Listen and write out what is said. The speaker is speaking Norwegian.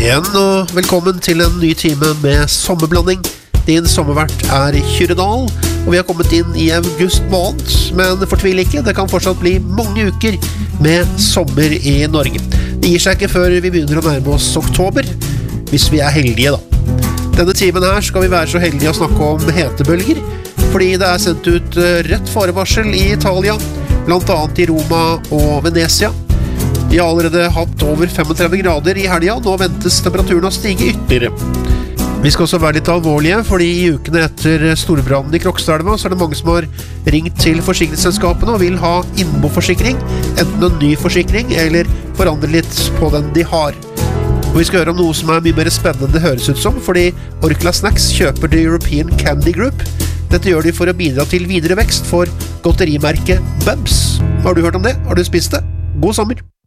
igjen, og velkommen til en ny time med sommerblanding. Din sommervert Kyrre Dahl, og vi har kommet inn i august måned, men fortvil ikke, det kan fortsatt bli mange uker med sommer i Norge. Det gir seg ikke før vi begynner å nærme oss oktober, hvis vi heldige da. Denne timen her skal vi være så heldige å snakke om hetebølger, fordi det sendt ut rett forvarsel i Italia, blant annet i Roma og Venezia. Vi har allerede hatt over 35 grader i helgen, nå ventes temperaturen å stige ytterligere. Vi skal også være litt alvorlige, fordi i ukene etter storbrannen i Krokstadelva så det mange som har ringt til forsikringsselskapene og vil ha innboforsikring, enten en ny forsikring eller forandre litt på den de har. Og vi skal høre om noe som mye mer spennende enn det høres ut som, fordi Orkla Snacks kjøper The European Candy Group. Dette gjør de for å bidra til videre vekst for godterimerket Bubs. Har du hørt om det? Har du spist det? God sommer!